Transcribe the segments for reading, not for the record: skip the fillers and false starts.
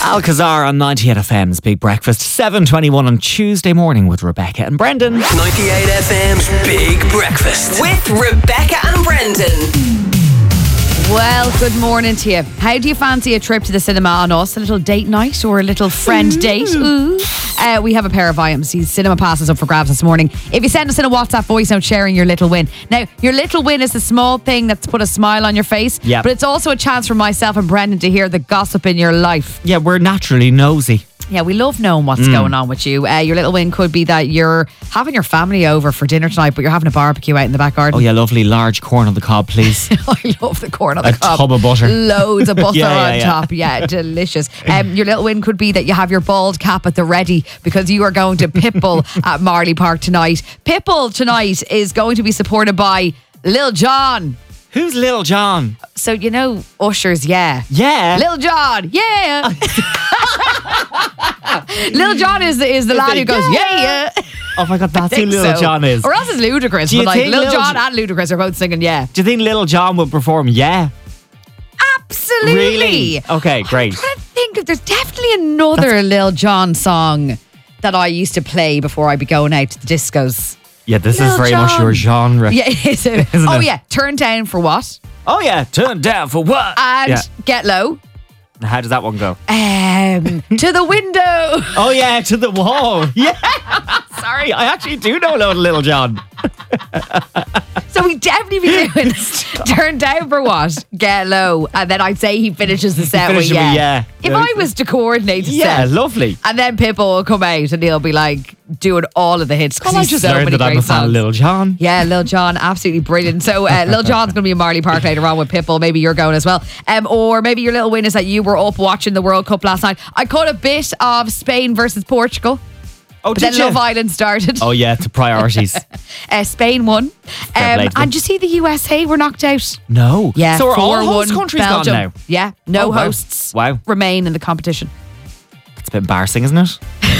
Alcazar on 98 FM's Big Breakfast, 7:21 on Tuesday morning with Rebecca and Brendan. 98 FM's Big Breakfast with Rebecca and Brendan. Well, good morning to you. How do you fancy a trip to the cinema on us? A little date night or a little friend date? Ooh. We have a pair of IMC cinema passes up for grabs this morning. If you send us in a WhatsApp voice note sharing your little win. Now, your little win is the small thing that's put a smile on your face. Yep. But it's also a chance for myself and Brendan to hear the gossip in your life. Yeah, we're naturally nosy. Yeah, we love knowing what's going on with you. Your little win could be that you're having your family over for dinner tonight, but you're having a barbecue out in the back garden. Oh yeah, lovely large corn on the cob, please. I love the corn on the cob. A tub of butter. Loads of butter Yeah, on yeah. top. Yeah, delicious. Your little win could be that you have your bald cap at the ready because you are going to Pitbull at Marley Park tonight. Pitbull tonight is going to be supported by Lil Jon. Who's Lil Jon? So, you know, Usher's, yeah. Yeah. Lil Jon, yeah. Lil Jon is the lad who goes, yeah. Oh my God, that's who Lil Jon is. Or else it's Ludacris. Do you But like think Lil Lil Jon and Ludacris are both singing, yeah. Do you think Lil Jon will perform Yeah? Absolutely. Really? Okay, great. I'm trying to think if there's definitely another Lil Jon song that I used to play before I'd be going out to the discos. Yeah, this Lil is very much Jon. your genre. Yeah, it is. Isn't Oh, it? yeah. Turn Down for What? Oh yeah, turn down for what? And Yeah. Get Low. How does that one go? To the Window. Oh yeah, to the wall. Yeah. Sorry, I actually do know Lil Jon. So we definitely be doing Turn Down for What? Get Low. And then I'd say he finishes the set with Finishes with Yeah. Yeah. If I was to coordinate the Yeah, set. lovely. And then Pitbull will come out and he'll be like doing all of the hits because Well, I he's just so learned many that I'm great a fan of songs. Lil Jon. Yeah, Lil Jon, absolutely brilliant. So Lil Jon's going to be in Marley Park later on with Pitbull. Maybe you're going as well. Or maybe your little win is that you were up watching the World Cup last night. I caught a bit of Spain versus Portugal. Oh, But did then you? Love Island started. Oh yeah, to priorities. Spain won. Fair play to them. And you see the USA were knocked out. No. Yeah, So are all 4-1 host countries Belgium. gone now? Yeah, no Oh, wow. hosts Wow. remain in the competition. It's a bit embarrassing, isn't it?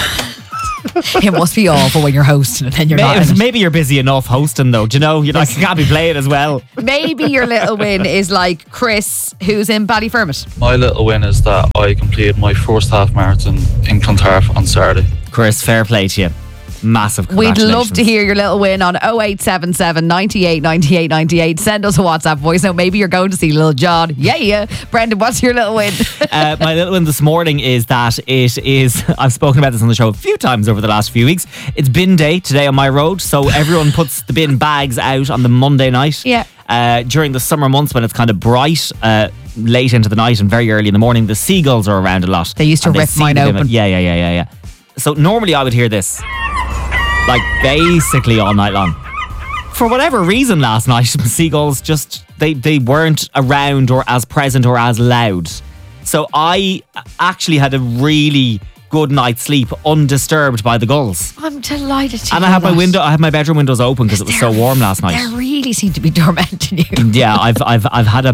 It must be awful when you're hosting and then you're not in it. Maybe you're busy enough hosting though. Do you know? You're like, you can't be playing as well. Maybe your little win is like Chris, who's in Ballyfermot. My little win is that I completed my first half marathon in Clontarf on Saturday. Chris, fair play to you. Massive We'd congratulations. love to hear your little win on 0877 98 98 98. Send us a WhatsApp voice note. Maybe you're going to see Lil Jon. Yeah. Brendan, what's your little win? My little one this morning is that it is, I've spoken about this on the show a few times over the last few weeks. It's bin day today on my road, so everyone puts the bin bags out on the Monday night. Yeah. During the summer months when it's kind of bright, late into the night and very early in the morning, the seagulls are around a lot. They used to And rip see mine the bin. open. Yeah. So normally I would hear this, like basically all night long. For whatever reason last night, seagulls just, they weren't around or as present or as loud. So I actually had a really good night's sleep undisturbed by the gulls. I'm delighted to And hear I had that. my bedroom windows open because it was so warm last They night. really seem to be tormenting you. Yeah, I've had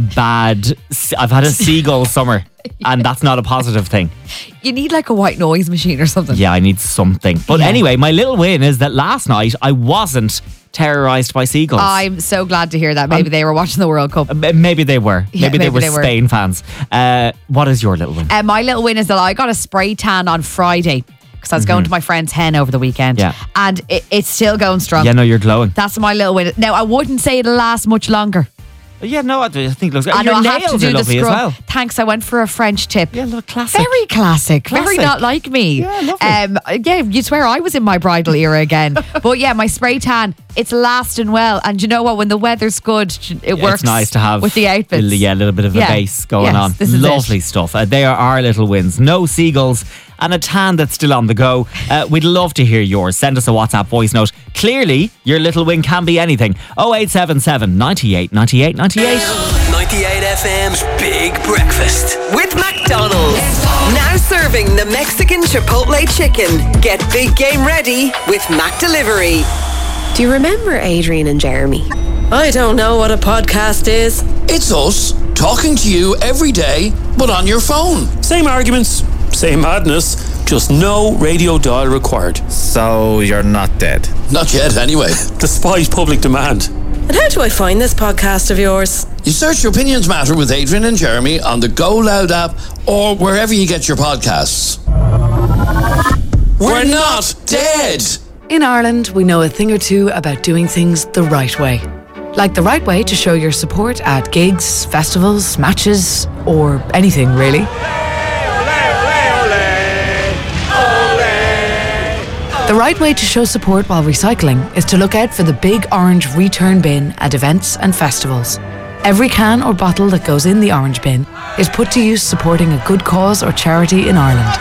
a seagull summer, and that's not a positive thing. You need like a white noise machine or something. Yeah, I need something. But Yeah. anyway, my little win is that last night I wasn't terrorised by seagulls. I'm so glad to hear that. Maybe they were watching the World Cup. Maybe they were. Yeah, maybe they maybe they were were. Spain fans. What is your little win? My little win is that I got a spray tan on Friday because I was going to my friend's hen over the weekend. Yeah. And it's still going strong. Yeah, no, you're glowing. That's my little win. Now, I wouldn't say it'll last much longer. Yeah, no, I think it looks good. I know Your I have to nails do are the lovely as scrub. well. Thanks, I went for a French tip. Yeah, look, classic. Very classic. Very Classic. not like me. Yeah, lovely. Yeah, you'd swear I was in my bridal era again. But yeah, my spray tan, it's lasting well. And you know what? When the weather's good, it works. It's nice to have with the outfits. Yeah, a little bit of a Yeah. base going Yes, on. this is Lovely it. stuff. They are our little wins. No seagulls and a tan that's still on the go. We'd love to hear yours. Send us a WhatsApp voice note. Clearly, your little win can be anything. 0877 98 98 98. 98 FM's Big Breakfast. With McDonald's. Now serving the Mexican Chipotle chicken. Get big game ready with Mac Delivery. Do you remember Adrian and Jeremy? I don't know what a podcast is. It's us talking to you every day, but on your phone. Same arguments, same madness, just no radio dial required. So you're not dead? Not yet, anyway. Despite public demand. And how do I find this podcast of yours? You search Opinions Matter with Adrian and Jeremy on the Go Loud app or wherever you get your podcasts. We're not dead! In Ireland, we know a thing or two about doing things the right way. Like the right way to show your support at gigs, festivals, matches, or anything really. The right way to show support while recycling is to look out for the big orange return bin at events and festivals. Every can or bottle that goes in the orange bin is put to use supporting a good cause or charity in Ireland.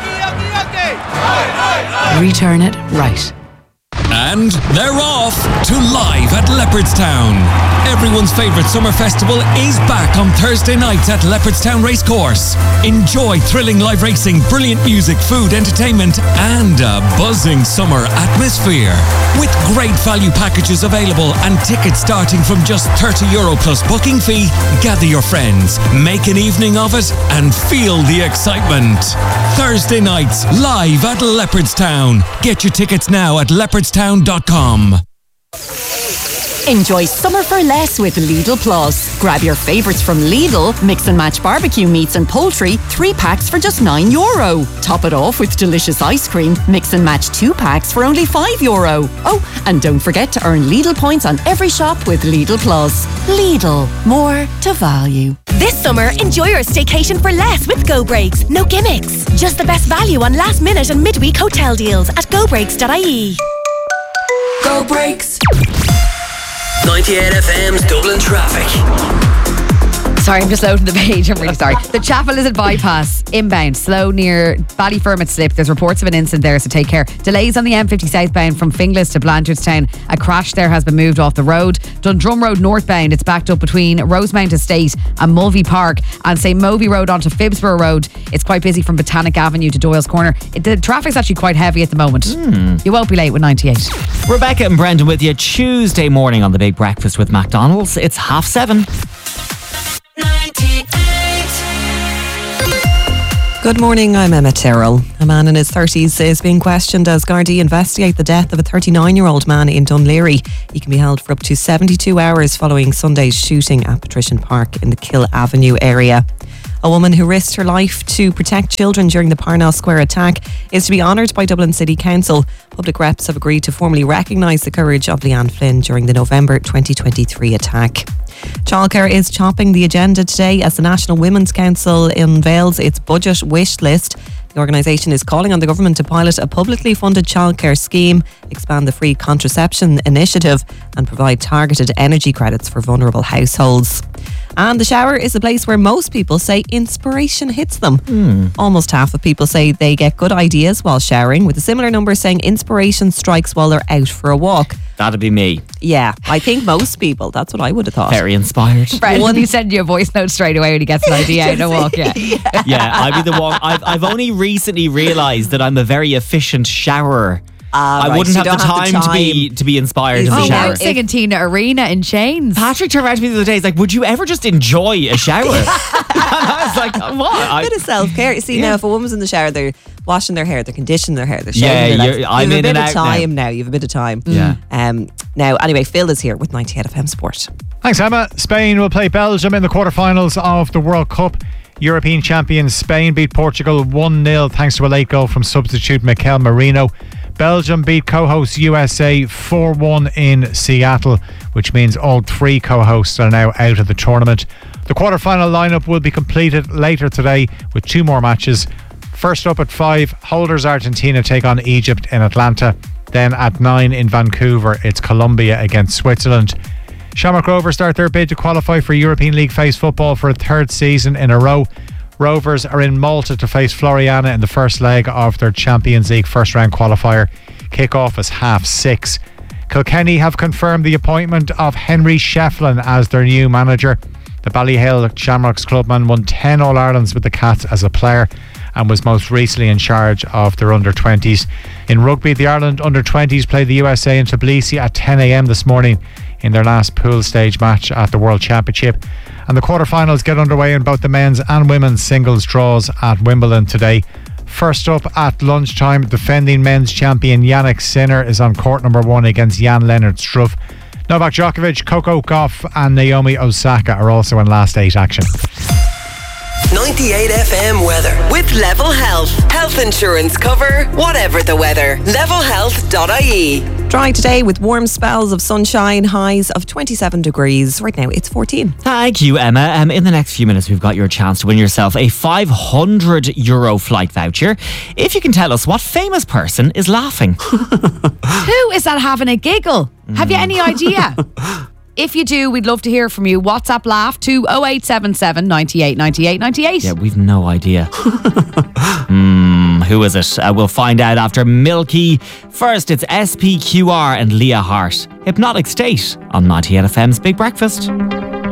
Return it right. And they're off to Live at Leopardstown. Everyone's favourite summer festival is back on Thursday nights at Leopardstown Racecourse. Enjoy thrilling live racing, brilliant music, food, entertainment and a buzzing summer atmosphere. With great value packages available and tickets starting from just €30 plus booking fee, gather your friends, make an evening of it and feel the excitement. Thursday nights, live at Leopardstown. Get your tickets now at leopardstown.com. Enjoy summer for less with Lidl Plus. Grab your favourites from Lidl, mix and match barbecue meats and poultry, 3 packs for just €9. Top it off with delicious ice cream, mix and match 2 packs for only €5. Oh, and don't forget to earn Lidl points on every shop with Lidl Plus. Lidl, more to value. This summer, enjoy your staycation for less with Go Breaks. No gimmicks. Just the best value on last minute and midweek hotel deals at gobreaks.ie. Go Breaks. 98 FM's Dublin traffic. Sorry, I'm just loading the page. I'm really sorry. The Chapel Lizard bypass inbound, slow near Ballyfermot Slip. There's reports of an incident there, so take care. Delays on the M50 southbound from Finglas to Blanchardstown. A crash there has been moved off the road. Dundrum Road northbound, it's backed up between Rosemount Estate and Mulvey Park. And say Moby Road onto Phibsborough Road, it's quite busy from Botanic Avenue to Doyle's Corner. The traffic's actually quite heavy at the moment. You won't be late with 98. Rebecca and Brendan with you Tuesday morning on the Big Breakfast with McDonald's. It's 7:30. Good morning, I'm Emma Terrell. A man in his 30s is being questioned as Gardaí investigate the death of a 39-year-old man in Dunleary. He can be held for up to 72 hours following Sunday's shooting at Patrician Park in the Kill Avenue area. A woman who risked her life to protect children during the Parnell Square attack is to be honoured by Dublin City Council. Public reps have agreed to formally recognise the courage of Leanne Flynn during the November 2023 attack. Childcare is topping the agenda today as the National Women's Council unveils its budget wish list. The organisation is calling on the government to pilot a publicly funded childcare scheme, expand the free contraception initiative and provide targeted energy credits for vulnerable households. And the shower is a place where most people say inspiration hits them. Almost half of people say they get good ideas while showering, with a similar number saying inspiration strikes while they're out for a walk. That'd be me. Yeah, I think most people, that's what I would have thought. Very inspired. Brendan, he send you a voice note straight away when he gets an idea out of a walk. Yeah, I'd be the one. I've only recently realised that I'm a very efficient showerer. I wouldn't have the time to be inspired in the shower. I'm singing Tina Arena in Chains. Patrick turned around to me the other day. He's like, "Would you ever just enjoy a shower?" And I was like, "What?" A bit of self-care. You see, now if a woman's in the shower, they're washing their hair, they're conditioning their hair, they're shaving their legs. I'm in and out now. You have a bit of time. Yeah. Now, anyway, Phil is here with 98 FM Sport. Thanks, Emma. Spain will play Belgium in the quarterfinals of the World Cup. European champions Spain beat Portugal 1-0 thanks to a late goal from substitute Mikel Merino. Belgium beat co-host USA 4-1 in Seattle, which means all 3 co-hosts are now out of the tournament. The quarter-final lineup will be completed later today with 2 more matches. First up at 5, holders Argentina take on Egypt in Atlanta. Then at 9 in Vancouver, it's Colombia against Switzerland. Shamrock Rovers start their bid to qualify for European League phase football for a 3rd season in a row. Rovers are in Malta to face Floriana in the first leg of their Champions League first round qualifier. Kick-off is 6:30. Kilkenny have confirmed the appointment of Henry Shefflin as their new manager. The Ballyhale Shamrocks clubman won 10 All-Irelands with the Cats as a player and was most recently in charge of their under-20s. In rugby, the Ireland under-20s played the USA in Tbilisi at 10 a.m. this morning in their last pool stage match at the World Championship. And the quarterfinals get underway in both the men's and women's singles draws at Wimbledon today. First up at lunchtime, defending men's champion Yannick Sinner is on court number 1 against Jan-Lennard Struff. Novak Djokovic, Coco Gauff and Naomi Osaka are also in last 8 action. 98 FM weather with Level Health. Health insurance cover, whatever the weather. Levelhealth.ie. Dry today with warm spells of sunshine, highs of 27 degrees. Right now it's 14. Thank you, Emma. In the next few minutes, we've got your chance to win yourself a €500 flight voucher. If you can tell us what famous person is laughing. Who is that having a giggle? Have you any idea? If you do, we'd love to hear from you. WhatsApp laugh to 0877 98 98 98. Yeah, we've no idea. Who is it? We'll find out after Milky. First, it's SPQR and Leah Hart. Hypnotic State on 98 FM's Big Breakfast.